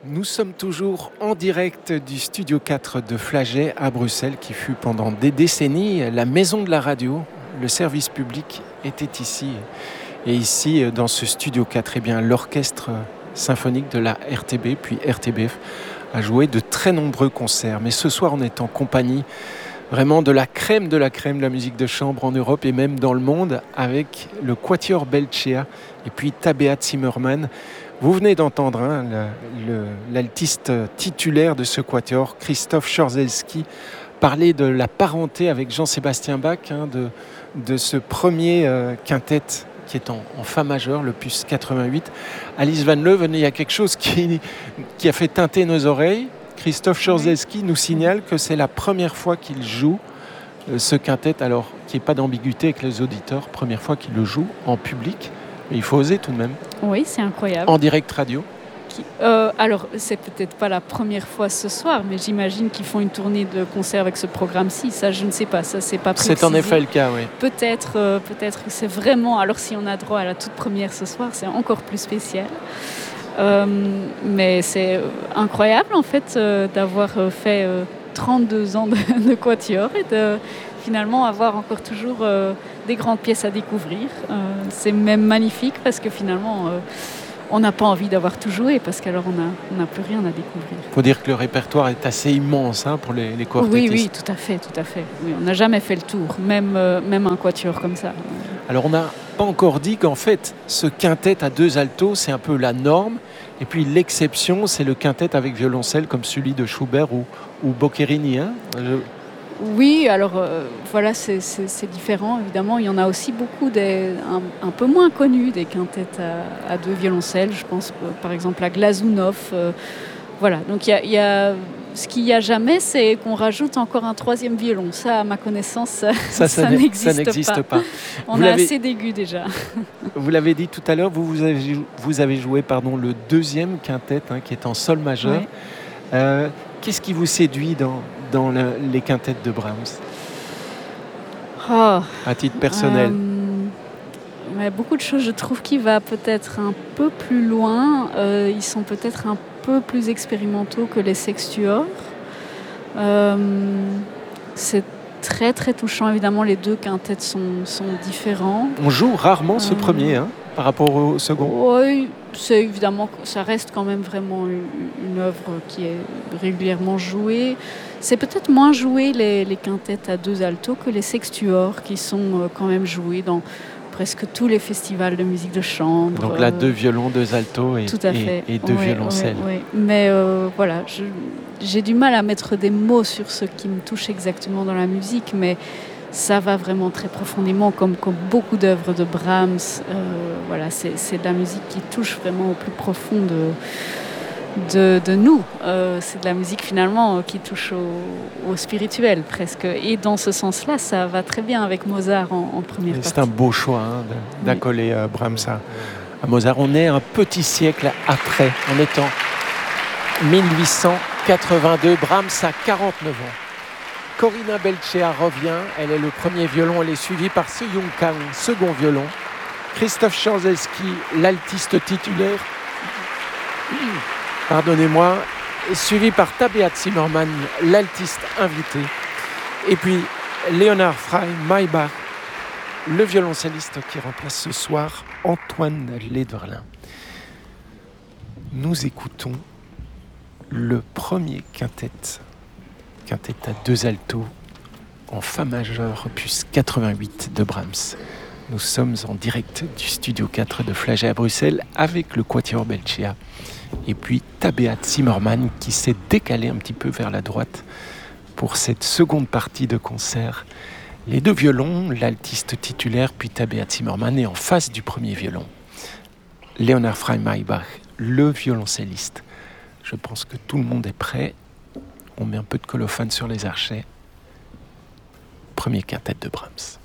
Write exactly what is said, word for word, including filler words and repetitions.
Nous sommes toujours en direct du Studio quatre de Flagey à Bruxelles, qui fut pendant des décennies la maison de la radio. Le service public était ici. Et ici, dans ce Studio quatre, eh bien, l'orchestre symphonique de la R T B, puis R T B F, a joué de très nombreux concerts. Mais ce soir, on est en compagnie vraiment de la crème de la crème de la musique de chambre en Europe et même dans le monde, avec le Quatuor Belcea et puis Tabea Zimmermann. Vous venez d'entendre hein, le, le, l'altiste titulaire de ce quatuor, Krzysztof Skorzelski, parler de la parenté avec Jean-Sébastien Bach, hein, de, de ce premier euh, quintet qui est en, en fa majeur, l'opus quatre-vingt-huit. Alice Van Leuven, il y a quelque chose qui, qui a fait teinter nos oreilles. Krzysztof Skorzelski nous signale que c'est la première fois qu'il joue euh, ce quintet, alors qu'il n'y ait pas d'ambiguïté avec les auditeurs, première fois qu'il le joue en public. Mais il faut oser tout de même. Oui, c'est incroyable. En direct radio. Qui, euh, alors, c'est peut-être pas la première fois ce soir, mais j'imagine qu'ils font une tournée de concerts avec ce programme-ci. Ça, je ne sais pas. Ça, c'est pas précisé. C'est en effet le cas, oui. Peut-être, euh, peut-être que c'est vraiment. Alors, si on a droit à la toute première ce soir, c'est encore plus spécial. Euh, mais c'est incroyable, en fait, euh, d'avoir fait euh, trente-deux ans de, de quatuor et de finalement avoir encore toujours euh, des grandes pièces à découvrir. Euh, c'est même magnifique parce que finalement, euh, on n'a pas envie d'avoir tout joué parce qu'alors on n'a on n'a plus rien à découvrir. Il faut dire que le répertoire est assez immense hein, pour les, les quartettistes. Oui, oui, tout à fait, tout à fait. Oui, on n'a jamais fait le tour, même, euh, même un quatuor comme ça. Alors on n'a pas encore dit qu'en fait, ce quintet à deux altos, c'est un peu la norme. Et puis l'exception, c'est le quintet avec violoncelle comme celui de Schubert ou, ou Boccherini. Hein. Je... Oui, alors euh, voilà, c'est, c'est, c'est différent évidemment. Il y en a aussi beaucoup des, un, un peu moins connus, des quintets à, à deux violoncelles. Je pense euh, par exemple à Glazunov. Euh, voilà, donc il y a, y a, ce qu'il n'y a jamais, c'est qu'on rajoute encore un troisième violon. Ça, à ma connaissance, ça, ça, ça, ça, n'existe, ça n'existe pas. pas. On vous a l'avez... assez d'aigus déjà. Vous l'avez dit tout à l'heure, vous, vous, avez, vous avez joué pardon, le deuxième quintet hein, qui est en sol majeur. Oui. Euh, qu'est-ce qui vous séduit dans dans le, les quintettes de Brahms oh, à titre personnel euh, mais beaucoup de choses, je trouve qu'il va peut-être un peu plus loin. Euh, ils sont peut-être un peu plus expérimentaux que les sextuors. Euh, c'est très très touchant, évidemment les deux quintettes sont, sont différents. On joue rarement euh, ce premier hein, par rapport au second. Oui, c'est évidemment, ça reste quand même vraiment une, une œuvre qui est régulièrement jouée. C'est peut-être moins joué les, les quintettes à deux altos que les sextuors qui sont quand même joués dans presque tous les festivals de musique de chambre. Donc là, deux violons, deux altos et, tout à fait. et, et deux ouais, violoncelles. Ouais, ouais. Mais euh, voilà, je, j'ai du mal à mettre des mots sur ce qui me touche exactement dans la musique, mais ça va vraiment très profondément, comme, comme beaucoup d'œuvres de Brahms. Euh, voilà, c'est, c'est de la musique qui touche vraiment au plus profond de... De, de nous. Euh, c'est de la musique finalement qui touche au, au spirituel presque. Et dans ce sens-là, ça va très bien avec Mozart en, en première partie. C'est un beau choix hein, d'accoler oui. euh, Brahms à, à Mozart. On est un petit siècle après. On est en dix-huit cent quatre-vingt-deux. Brahms a quarante-neuf ans. Corinna Belcea revient. Elle est le premier violon. Elle est suivie par Se-Young Kang, second violon. Krzysztof Skorzelski, l'altiste titulaire. Pardonnez-moi, suivi par Tabea Zimmermann, l'altiste invité, et puis Leonard Frey Maybach, le violoncelliste qui remplace ce soir Antoine Lederlin. Nous écoutons le premier quintet, quintet à deux altos en fa majeur, opus quatre-vingt-huit de Brahms. Nous sommes en direct du Studio quatre de Flagey à Bruxelles avec le Quatuor Belcea. Et puis Tabea Zimmermann qui s'est décalée un petit peu vers la droite pour cette seconde partie de concert. Les deux violons, l'altiste titulaire puis Tabea Zimmermann est en face du premier violon. Leonard Frey Maybach, le violoncelliste. Je pense que tout le monde est prêt. On met un peu de colophane sur les archets. Premier quintet de Brahms.